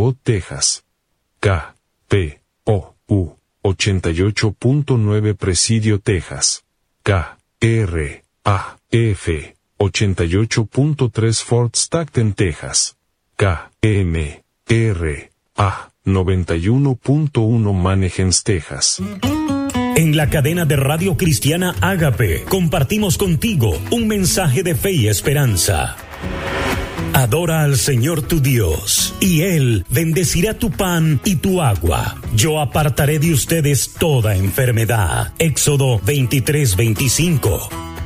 Lubbock, Texas. KPOU 88.9 Presidio, Texas. KRAF 88.3 Fort Stockton, Texas. KMRA 91.1 Mannheim, Texas. En la cadena de radio cristiana Ágape, compartimos contigo un mensaje de fe y esperanza. Adora al Señor tu Dios, y Él bendecirá tu pan y tu agua. Yo apartaré de ustedes toda enfermedad. Éxodo 23:25.